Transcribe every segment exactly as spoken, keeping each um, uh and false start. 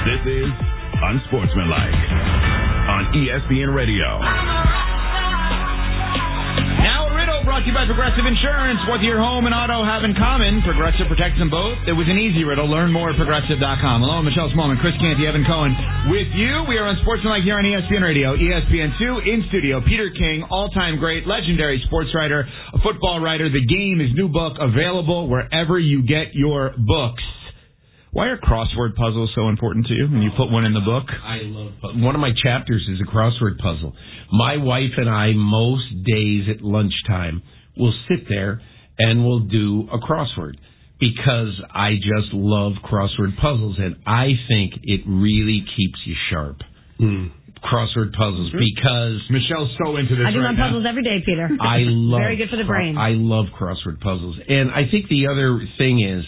This is Unsportsmanlike on E S P N Radio. Now a riddle brought to you by Progressive Insurance. What your home and auto have in common, Progressive protects them both. It was an easy riddle. Learn more at Progressive dot com. Hello, Michelle Smallman, Chris Canty, Evan Cohen with you. We are Unsportsmanlike here on E S P N Radio. E S P N two in studio. Peter King, all-time great, legendary sports writer, a football writer. The Game, his new book, available wherever you get your books. Why are crossword puzzles so important to you when you put one in the book? I love puzzles. One of my chapters is a crossword puzzle. My wife and I, most days at lunchtime, will sit there and we'll do a crossword because I just love crossword puzzles, and I think it really keeps you sharp. Mm. Crossword puzzles, because Michelle's so into this. I do right my now. puzzles every day, Peter. I love very good for the brain. I love crossword puzzles, and I think the other thing is,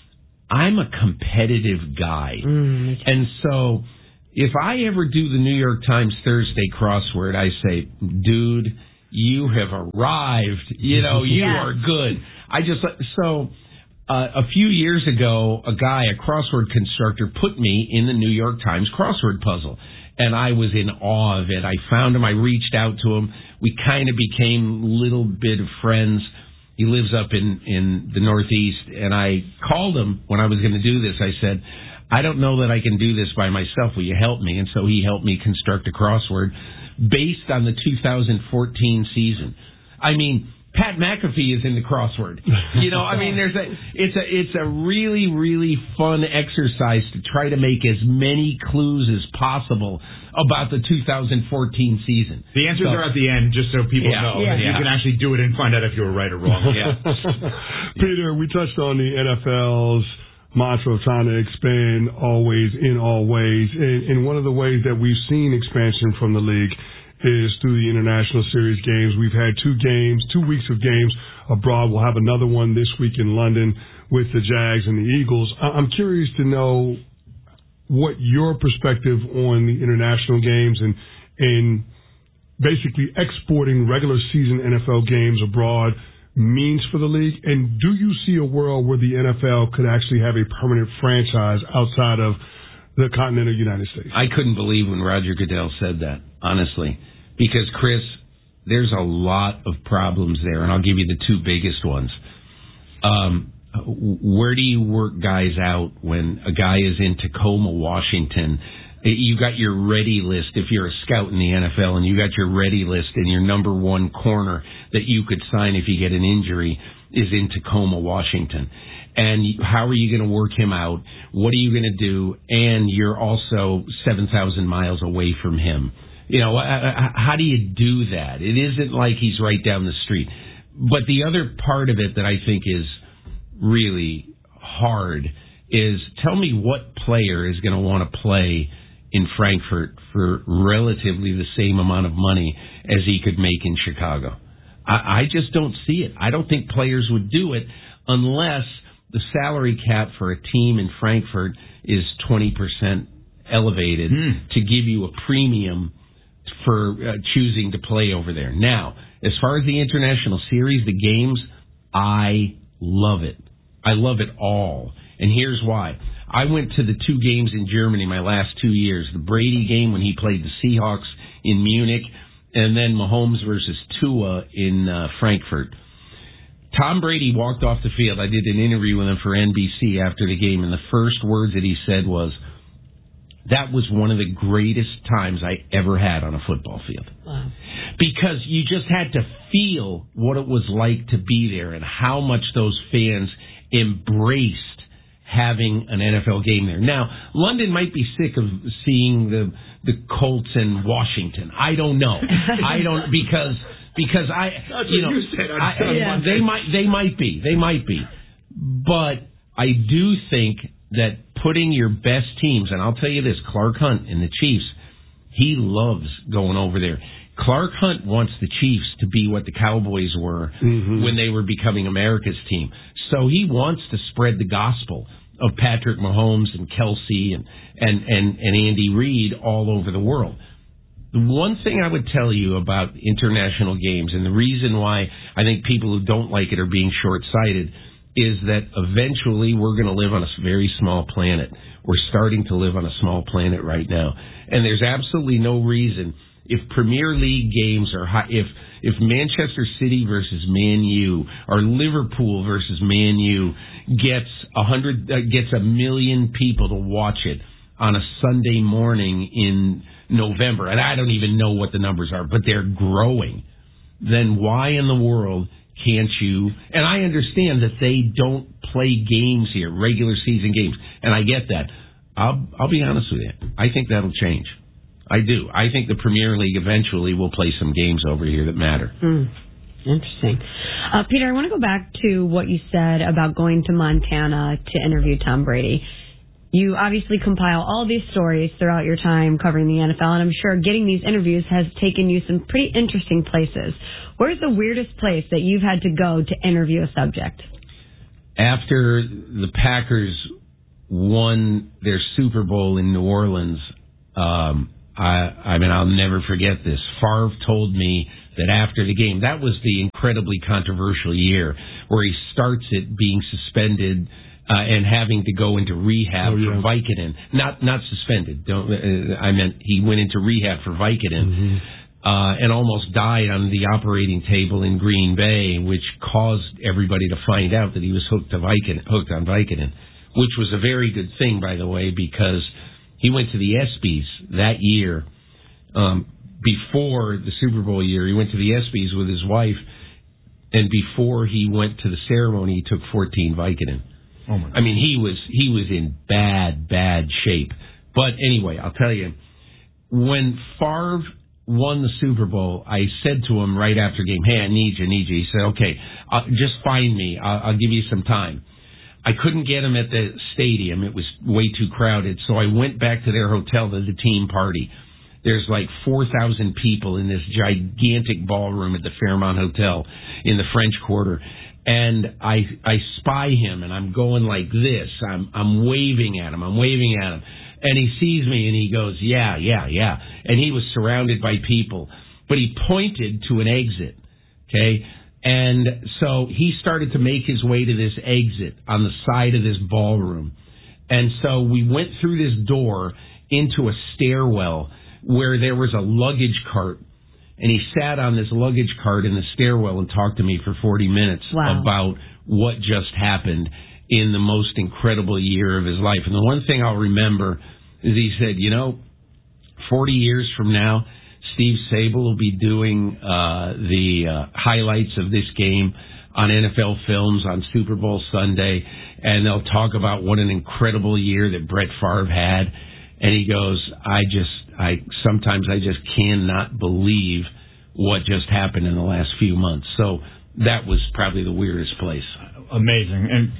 I'm a competitive guy. Mm, and so if I ever do the New York Times Thursday crossword, I say, dude, you have arrived. You know, you yeah. are good. I just, so uh, a few years ago, a guy, a crossword constructor, put me in the New York Times crossword puzzle. And I was in awe of it. I found him. I reached out to him. We kind of became a little bit of friends. He lives up in, in the Northeast, and I called him when I was going to do this. I said, I don't know that I can do this by myself. Will you help me? And so he helped me construct a crossword based on the two thousand fourteen season. I mean, Pat McAfee is in the crossword. You know, I mean, there's a it's a it's a really, really fun exercise to try to make as many clues as possible about the two thousand fourteen season. The answers so, are at the end, just so people yeah, know. Yeah. You yeah. can actually do it and find out if you were right or wrong. Yeah. Peter, we touched on the N F L's mantra of trying to expand always in all ways. And, and one of the ways that we've seen expansion from the league is through the International Series games. We've had two games, two weeks of games abroad. We'll have another one this week in London with the Jags and the Eagles. I'm curious to know what your perspective on the international games and, and basically exporting regular season N F L games abroad means for the league. And do you see a world where the N F L could actually have a permanent franchise outside of the continental United States? I couldn't believe when Roger Goodell said that, honestly, because, Chris, there's a lot of problems there, and I'll give you the two biggest ones. Um, where do you work guys out when a guy is in Tacoma, Washington? You got your ready list if you're a scout in the N F L, and you got your ready list, and your number one corner that you could sign if you get an injury is in Tacoma, Washington. And how are you going to work him out? What are you going to do? And you're also seven thousand miles away from him. You know, how do you do that? It isn't like he's right down the street. But the other part of it that I think is really hard is, tell me what player is going to want to play in Frankfurt for relatively the same amount of money as he could make in Chicago. I, I just don't see it. I don't think players would do it unless the salary cap for a team in Frankfurt is twenty percent elevated mm. to give you a premium for uh, choosing to play over there. Now, as far as the international series, the games, I love it. I love it all. And here's why. I went to the two games in Germany my last two years. The Brady game when he played the Seahawks in Munich, and then Mahomes versus Tua in uh, Frankfurt. Tom Brady walked off the field. I did an interview with him for N B C after the game, and the first words that he said was, that was one of the greatest times I ever had on a football field. Wow. Because you just had to feel what it was like to be there and how much those fans embraced having an N F L game there. Now, London might be sick of seeing the the Colts and Washington. I don't know. I don't because because I That's you what know you said on I, yeah. they might they might be they might be, but I do think that putting your best teams, and I'll tell you this, Clark Hunt and the Chiefs, he loves going over there. Clark Hunt wants the Chiefs to be what the Cowboys were mm-hmm. when they were becoming America's team. So he wants to spread the gospel of Patrick Mahomes and Kelsey and, and, and, and Andy Reid all over the world. The one thing I would tell you about international games, and the reason why I think people who don't like it are being short-sighted, is that eventually we're going to live on a very small planet. We're starting to live on a small planet right now. And there's absolutely no reason, if Premier League games are high, if if Manchester City versus Man U or Liverpool versus Man U gets a hundred uh, gets a million people to watch it on a Sunday morning in November, and I don't even know what the numbers are, but they're growing, then why in the world can't you? And I understand that they don't play games here, regular season games, and I get that. I'll I'll be honest with you. I think that'll change. I do. I think the Premier League eventually will play some games over here that matter. Mm, interesting. Uh, Peter, I want to go back to what you said about going to Montana to interview Tom Brady. You obviously compile all these stories throughout your time covering the N F L, and I'm sure getting these interviews has taken you some pretty interesting places. Where's the weirdest place that you've had to go to interview a subject? After the Packers won their Super Bowl in New Orleans, um, I, I mean, I'll never forget this. Favre told me that after the game, that was the incredibly controversial year where he starts it being suspended uh, and having to go into rehab oh, yeah. for Vicodin. Not not suspended. Don't. Uh, I meant he went into rehab for Vicodin mm-hmm. uh, and almost died on the operating table in Green Bay, which caused everybody to find out that he was hooked to Vicodin, hooked on Vicodin, which was a very good thing, by the way, because he went to the ESPYs that year, um, before the Super Bowl year. He went to the ESPYs with his wife, and before he went to the ceremony, he took fourteen Vicodin. Oh my God. I mean, he was he was in bad, bad shape. But anyway, I'll tell you, when Favre won the Super Bowl, I said to him right after game, hey, I need you, I need you. He said, okay, uh, just find me. I'll, I'll give you some time. I couldn't get him at the stadium. It was way too crowded. So I went back to their hotel to the team party. There's like four thousand people in this gigantic ballroom at the Fairmont Hotel in the French Quarter. And I I spy him, and I'm going like this. I'm I'm waving at him. I'm waving at him. And he sees me, and he goes, yeah, yeah, yeah. And he was surrounded by people. But he pointed to an exit, okay? And so he started to make his way to this exit on the side of this ballroom. And so we went through this door into a stairwell where there was a luggage cart. And he sat on this luggage cart in the stairwell and talked to me for forty minutes wow. about what just happened in the most incredible year of his life. And the one thing I'll remember is he said, you know, forty years from now, Steve Sable will be doing uh, the uh, highlights of this game on N F L Films on Super Bowl Sunday, and they'll talk about what an incredible year that Brett Favre had. And he goes, I just, I sometimes I just cannot believe what just happened in the last few months. So that was probably the weirdest place. Amazing.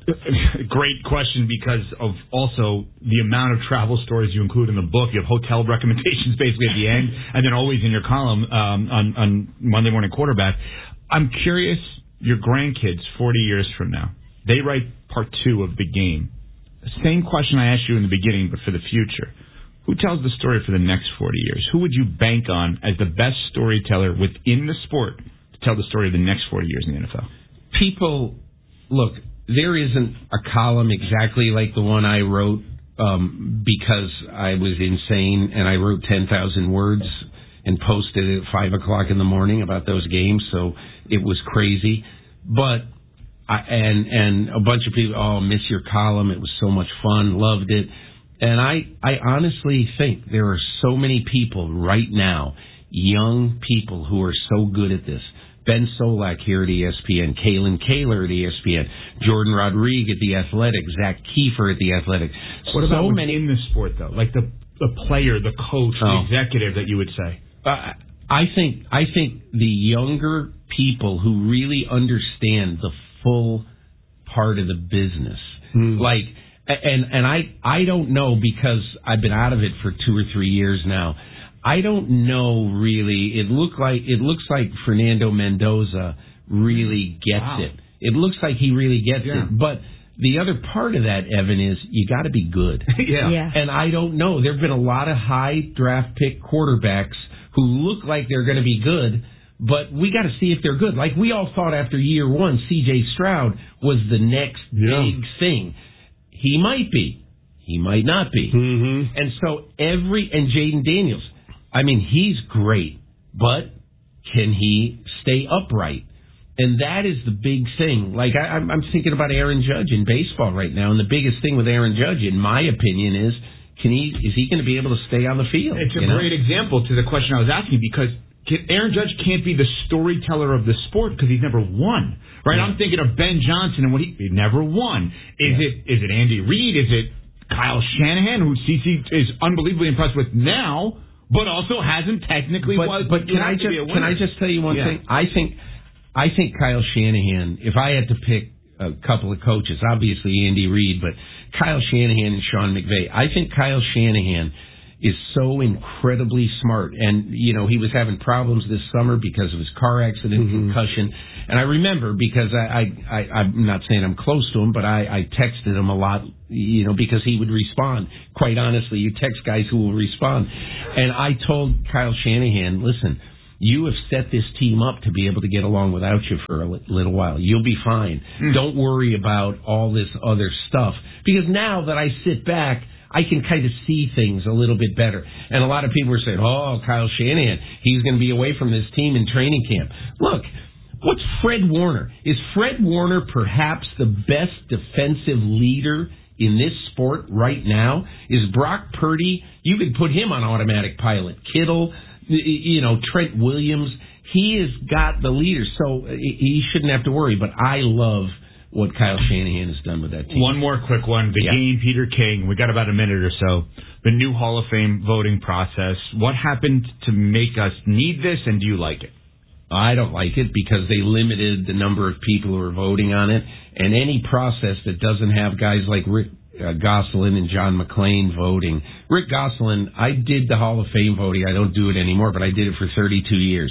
And great question because of also the amount of travel stories you include in the book. You have hotel recommendations basically at the end, and then always in your column um, on, on Monday Morning Quarterback. I'm curious, your grandkids, forty years from now, they write part two of the game. The same question I asked you in the beginning, but for the future. Who tells the story for the next forty years? Who would you bank on as the best storyteller within the sport to tell the story of the next forty years in the N F L? People... Look, there isn't a column exactly like the one I wrote um, because I was insane and I wrote ten thousand words and posted it at five o'clock in the morning about those games, so it was crazy. But, I, and and a bunch of people, oh, miss your column, it was so much fun, loved it. And I, I honestly think there are so many people right now, young people who are so good at this. Ben Solak here at E S P N, Kalen Kaler at E S P N, Jordan Rodriguez at The Athletic, Zach Kiefer at The Athletic. What about so many in the sport, though? Like the the player, the coach, oh. the executive that you would say? Uh, I think I think the younger people who really understand the full part of the business, mm. like, and and I I don't know because I've been out of it for two or three years now. I don't know really. It look like it looks like Fernando Mendoza really gets wow. it. It looks like he really gets yeah. it. But the other part of that, Evan, is you got to be good. yeah. yeah. And I don't know. There have been a lot of high draft pick quarterbacks who look like they're going to be good, but we got to see if they're good. Like we all thought after year one, C J Stroud was the next yeah. big thing. He might be. He might not be. Mm-hmm. And so every, and Jaden Daniels, I mean, he's great, but can he stay upright? And that is the big thing. Like, I, I'm, I'm thinking about Aaron Judge in baseball right now, and the biggest thing with Aaron Judge, in my opinion, is can he is he going to be able to stay on the field? It's a you know? great example to the question I was asking, because Aaron Judge can't be the storyteller of the sport because he's never won. Right? Yeah. I'm thinking of Ben Johnson and what he, he never won. Is yeah. it is it Andy Reid? Is it Kyle Shanahan, who C C is unbelievably impressed with now, but also hasn't technically but, was? But can I just can I just tell you one yeah. thing? I think. I think Kyle Shanahan, if I had to pick a couple of coaches, obviously Andy Reid, but Kyle Shanahan and Sean McVay, I think Kyle Shanahan is so incredibly smart. And, you know, he was having problems this summer because of his car accident, mm-hmm. concussion. And I remember because I, I, I, I'm not saying I'm close to him, but I, I texted him a lot, you know, because he would respond. Quite honestly, you text guys who will respond. And I told Kyle Shanahan, listen, you have set this team up to be able to get along without you for a little while. You'll be fine. Mm. Don't worry about all this other stuff. Because now that I sit back, I can kind of see things a little bit better. And a lot of people are saying, oh, Kyle Shanahan, he's going to be away from this team in training camp. Look, what's Fred Warner? Is Fred Warner perhaps the best defensive leader in this sport right now? Is Brock Purdy, you could put him on automatic pilot. Kittle, you know, Trent Williams, he has got the leaders, so he shouldn't have to worry. But I love what Kyle Shanahan has done with that team. One more quick one. The yeah. game, Peter King. We got about a minute or so. The new Hall of Fame voting process. What happened to make us need this, and do you like it? I don't like it because they limited the number of people who are voting on it, and any process that doesn't have guys like Rick Uh, Gosselin and John McClain voting. Rick Gosselin, I did the Hall of Fame voting. I don't do it anymore, but I did it for thirty-two years.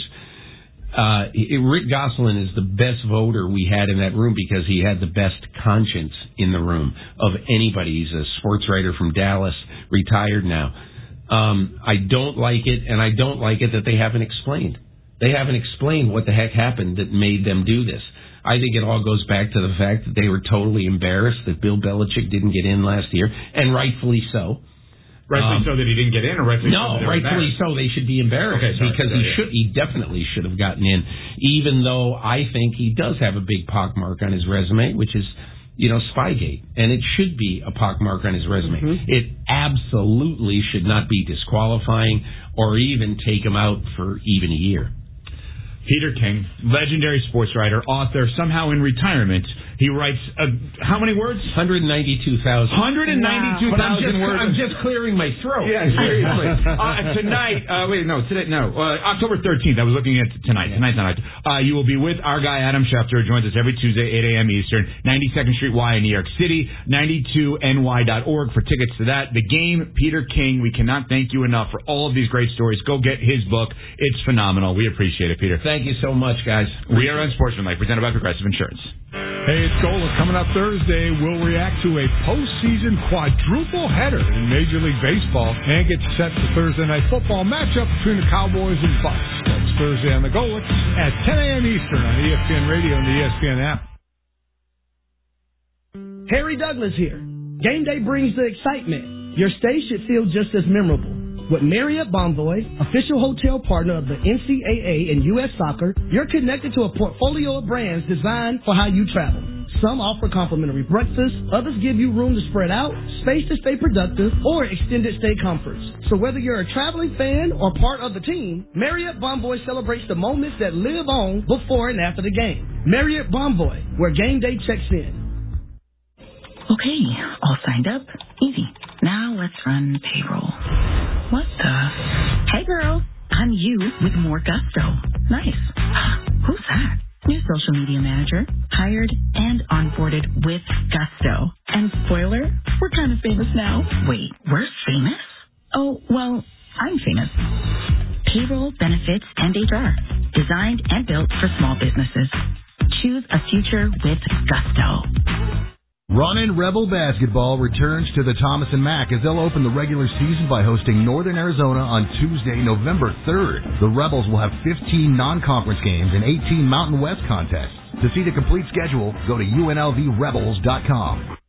Uh, it, Rick Gosselin is the best voter we had in that room because he had the best conscience in the room of anybody. He's a sports writer from Dallas, retired now. Um, I don't like it, and I don't like it that they haven't explained. They haven't explained what the heck happened that made them do this. I think it all goes back to the fact that they were totally embarrassed that Bill Belichick didn't get in last year, and rightfully so. Rightfully um, so that he didn't get in, or rightfully no, so that rightfully so they should be embarrassed okay, sorry, because sorry, he yeah. should, he definitely should have gotten in, even though I think he does have a big pockmark on his resume, which is, you know, Spygate, and it should be a pockmark on his resume. Mm-hmm. It absolutely should not be disqualifying or even take him out for even a year. Peter King, legendary sports writer, author, somehow in retirement. He writes, uh, how many words? one hundred ninety-two thousand. one hundred ninety-two thousand wow. words. I'm just clearing my throat. Yeah, seriously. uh, tonight, uh, wait, no, today, no, uh, October thirteenth, I was looking at tonight. Tonight's not uh, you will be with our guy, Adam Schefter, who joins us every Tuesday, eight a.m. Eastern, ninety-second Street Y in New York City, ninety-two N Y dot org for tickets to that. The Game, Peter King, we cannot thank you enough for all of these great stories. Go get his book. It's phenomenal. We appreciate it, Peter. Thank you so much, guys. We are Unsportsmanlike, presented by Progressive Insurance. Hey, it's Gola. Coming up Thursday, we'll react to a postseason quadruple header in Major League Baseball and get set for Thursday Night Football matchup between the Cowboys and Bucs. That's Thursday on the Gola at ten a.m. Eastern on E S P N Radio and the E S P N app. Harry Douglas here. Game day brings the excitement. Your stay should feel just as memorable. With Marriott Bonvoy, official hotel partner of the N C double A and U S Soccer, you're connected to a portfolio of brands designed for how you travel. Some offer complimentary breakfast, others give you room to spread out, space to stay productive, or extended stay comforts. So whether you're a traveling fan or part of the team, Marriott Bonvoy celebrates the moments that live on before and after the game. Marriott Bonvoy, where game day checks in. Okay, all signed up. Easy. Now let's run payroll. What the? Hey, girl. I'm you with more gusto. Nice. Who's that? New social media manager. Hired and onboarded with gusto. And spoiler, we're kind of famous now. Wait, we're famous? Oh, well, I'm famous. Payroll, benefits, and H R. Designed and built for small businesses. Choose a future with gusto. Run Ryan, Rebel basketball returns to the Thomas and Mack as they'll open the regular season by hosting Northern Arizona on Tuesday, November third. The Rebels will have fifteen non-conference games and eighteen Mountain West contests. To see the complete schedule, go to U N L V rebels dot com.